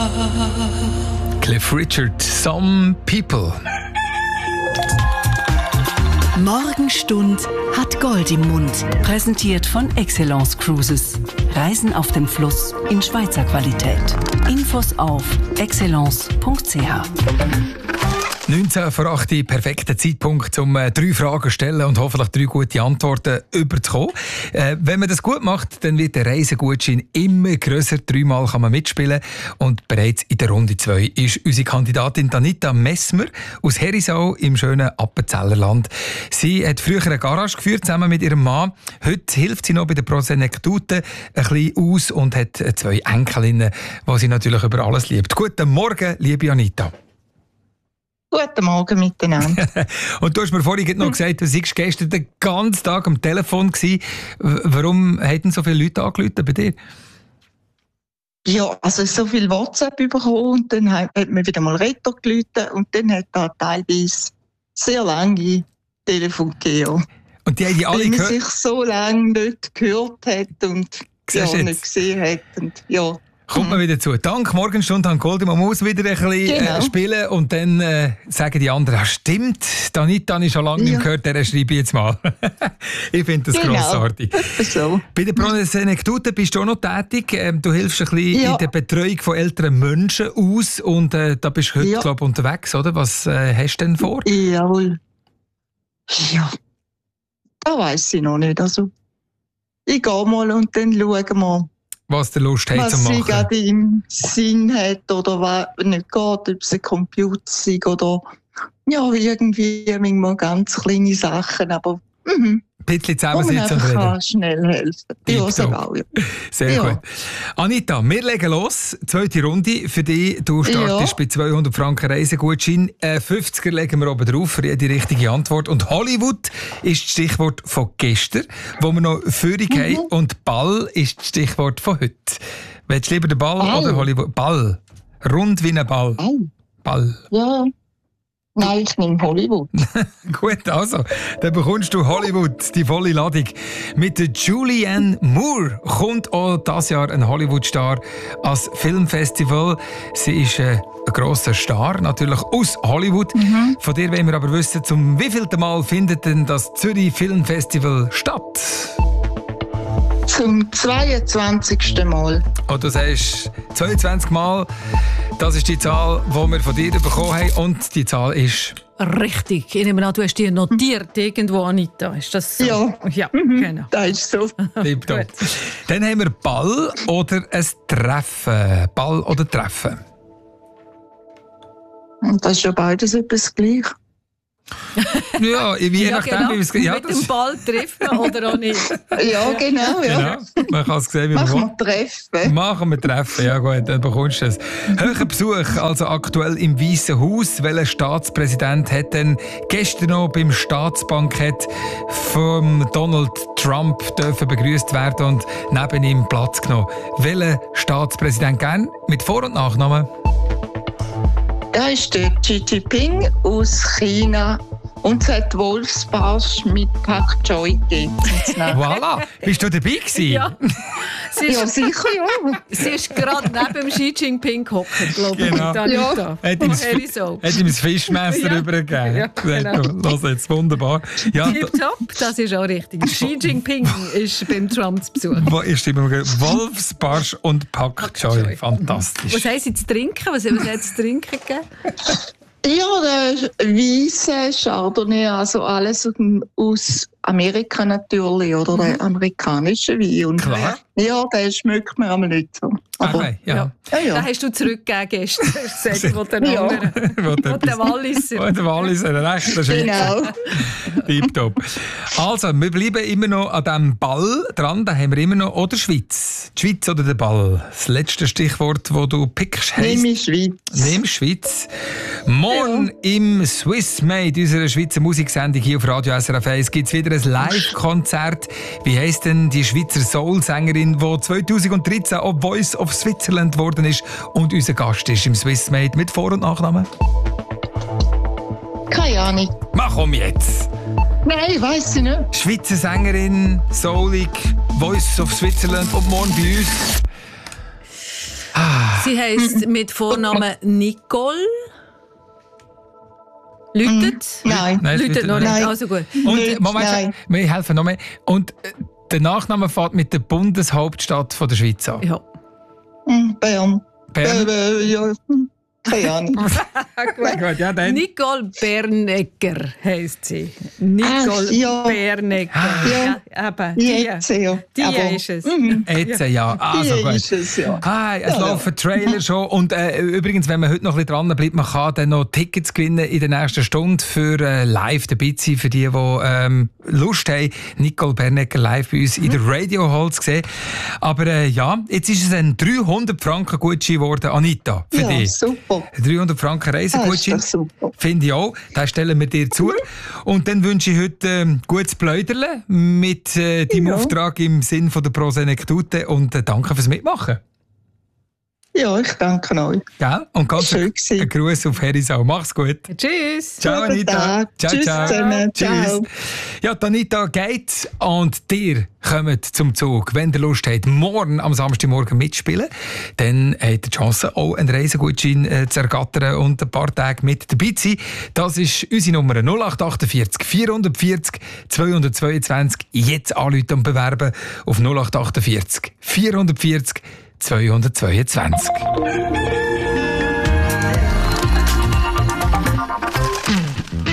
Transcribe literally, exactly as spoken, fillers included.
Cliff Richard, Some People. Morgenstund hat Gold im Mund. Präsentiert von Excellence Cruises. Reisen auf dem Fluss in Schweizer Qualität. Infos auf excellence punkt c h. neunzehn vor acht, perfekter Zeitpunkt, um äh, drei Fragen zu stellen und hoffentlich drei gute Antworten überzukommen. Äh, wenn man das gut macht, dann wird der Reisegutschein immer grösser. Dreimal kann man mitspielen. Und bereits in der Runde zwei ist unsere Kandidatin Anita Messmer aus Herisau im schönen Appenzellerland. Sie hat früher eine Garage geführt, zusammen mit ihrem Mann. Heute hilft sie noch bei der Prosenektute ein bisschen aus und hat zwei Enkelinnen, die sie natürlich über alles liebt. Guten Morgen, liebe Anita. Guten Morgen miteinander. Und du hast mir vorhin noch gesagt, du warst gestern den ganzen Tag am Telefon gewesen. Warum haben so viele Leute angerufen bei dir? Ja, also so viel WhatsApp bekommen und dann hat man wieder mal Retter gerufen und dann hat da teilweise sehr lange Telefon gegeben. Und die haben die alle Weil man gehört? sich so lange nicht gehört hat und ja, nicht gesehen hat. Und, ja. Kommt man wieder zu. Dank Morgenstunde an Gold. Man muss wieder ein bisschen Genau. äh, spielen und dann äh, sagen die anderen, ah, stimmt, Anita habe ich schon lange nicht Ja. gehört, der schreibe ich jetzt mal. Ich finde das Genau. grossartig. So. Bei der Prosenektute bist du auch noch tätig. Ähm, du hilfst ein bisschen Ja. in der Betreuung von älteren Menschen aus und äh, da bist du heute, Ja. glaub, unterwegs, oder? Was äh, hast du denn vor? Jawohl. Ja, da weiss ich noch nicht. Also, ich gehe mal und dann schauen wir, Was der Lust hat zu was sie machen. gerade im Sinn hat oder was nicht geht, ob es ein Computer sei oder ja, irgendwie manchmal ganz kleine Sachen, aber mhm, Ein bisschen wo man zusammensitzen und einfach reden. kann schnell helfen. Ja, Tipptopp. sogar, ja. Sehr Ja. gut. Anita, wir legen los. Zweite Runde für dich. Du startest Ja. bei zweihundert Franken Reisegutschein. Äh, fünfziger legen wir oben drauf für jede richtige Antwort. Und Hollywood ist das Stichwort von gestern, wo wir noch Führung Mhm. haben. Und Ball ist das Stichwort von heute. Willst du lieber den Ball Ball. oder Hollywood? Ball. Rund wie ein Ball. Oh, Ball. ja. Nein, ich nehme Hollywood. Gut, also, dann bekommst du Hollywood, die volle Ladung. Mit der Julianne Moore kommt auch dieses Jahr ein Hollywood-Star ans Filmfestival. Sie ist äh, ein grosser Star, natürlich aus Hollywood. Mhm. Von dir wollen wir aber wissen, zum wievielten Mal findet denn das Zürich Filmfestival statt? Zum zweiundzwanzigsten Mal. Und du sagst zweiundzwanzig Mal, das ist die Zahl, die wir von dir bekommen haben. Und die Zahl ist... Richtig. Ich nehme an, du hast dir notiert irgendwo, Anita. Ist das so? Ja. Ja, genau. Das ist so. Tipptopp. Dann haben wir Ball oder ein Treffen. Ball oder Treffen. Und das ist ja beides etwas gleich. Ja, je Ja, nachdem, genau. wie es geht. Ja, Mit das- dem Ball treffen oder auch nicht. Ja, genau. Ja. genau. Man kann es sehen, wie man Machen will. wir Treffen. Machen wir Treffen, ja gut, dann bekommst du es. Höherer Besuch, also aktuell im Weißen Haus. Welcher Staatspräsident hat denn gestern noch beim Staatsbankett von Donald Trump dürfen begrüßt werden und neben ihm Platz genommen? Welcher Staatspräsident gern? Mit Vor- und Nachnamen? Da ist der Xi Jinping aus China und es hat Wolfsbarsch mit Pak Choi gegeben. Voilà, bist du dabei gewesen? Ja. Sie Ja, ist, sicher, ja. sie ist gerade neben dem Xi Jinping gehockt, glaube ich. Genau. mit Anita. Hat ihm das, Herisau. hat ihm das Fischmesser Ja. übergegeben. Ja, genau. Los jetzt, wunderbar. Ja, da, Tipptopp, das ist auch richtig. Xi Jinping ist beim Trump zu Besuch. wo ist immer Wolfsbarsch und Pak Pak Choi. Choi. Fantastisch. Was haben Sie zu trinken? Was, was hat es zu trinken gegeben? Ja, der Weisse, Chardonnay, also alles aus dem- aus Amerika natürlich, oder der amerikanische Wein. Und Klar. Ja, den schmeckt mir aber nicht so. Aber, Okay, ja. ja, Den ja. hast du zurückgegeben gestern. Hast du gesagt, wo den Ja. anderen. Wo Wo der Walliser. Wo der Walliser, ein rechter Schweizer. Genau. Tipptopp. Also, wir bleiben immer noch an diesem Ball dran. Da haben wir immer noch oder Schweiz. Die Schweiz oder der Ball? Das letzte Stichwort, das du pickst, heisst... Nehme ich Schweiz. Nimm Schweiz. Morgen im Swiss Made, unserer Schweizer Musiksendung hier auf Radio S R F eins, gibt es wieder ein Live-Konzert. Wie heisst denn die Schweizer Soul-Sängerin, die zweitausenddreizehn auch Voice of Switzerland geworden ist und unser Gast ist im Swiss Made mit Vor- und Nachnamen? Keine Ahnung. Mach um jetzt! Nein, weiss ich nicht. Schweizer Sängerin, Soulig, Voice of Switzerland und morgen bei uns. Sie heisst mit Vornamen Nicole. Lütet? Nein. Nein, es Lütet noch nicht, Nein. also gut. Und Nicht, Moment, nein. wir helfen noch mehr. Und äh, der Nachname fängt mit der Bundeshauptstadt von der Schweiz an. Ja. Hm, Bern. Bern. Äh, äh, ja, hm, keine Ahnung. Gut, ja, dann. Nicole Bernecker heisst sie. Nicole Ach, ja. Bernecker. Ja. Ja, eben, die, Jetzt, ja. die Aber, ist es. mhm, Jetzt, ja. Also die gut. ist es, ja. Ah, es Ja, laufen Trailer schon. Und äh, übrigens, wenn man heute noch ein bisschen dran bleibt, man kann dann noch Tickets gewinnen in der nächsten Stunde für äh, live dabei zu sein, für die, die ähm, Lust haben, Nicole Bernecker live bei uns in der Radio Hall zu sehen. Aber äh, ja, jetzt ist es ein dreihundert Franken Gutschein geworden, Anita, für Ja, dich. super. dreihundert Franken Das ist Reisegutschein. doch super. Finde ich auch. Das stellen wir dir zu. Und dann wünsche ich heute ähm, gutes Pläuderle mit äh, deinem Ja. Auftrag im Sinn von der Prosenektute und äh, danke fürs Mitmachen. Ja, ich danke euch. Gell? Und ganz Schön ein, gewesen. ein Gruß auf Herisau. Mach's gut. Tschüss. Ciao, Guten Anita. Tag. Ciao, Tschüss ciao. zusammen. Tschüss. Ciao. Ja, die Anita geht und dir kommt zum Zug. Wenn ihr Lust habt, morgen am Samstagmorgen mitspielen, dann habt ihr die Chance, auch einen Reisegutschein äh, zu ergattern und ein paar Tage mit dabei zu sein. Das ist unsere Nummer null acht achtundvierzig vierhundertvierzig zweihundertzweiundzwanzig. Jetzt anrufen und bewerben auf null acht achtundvierzig vierhundertvierzig zweihundertzweiundzwanzig.